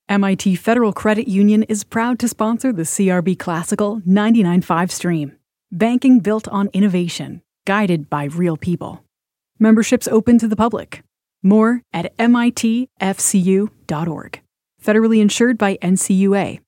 MIT Federal Credit Union is proud to sponsor the CRB Classical 99.5 stream. Banking built on innovation, guided by real people. Membership's open to the public. More at mitfcu.org. Federally insured by NCUA.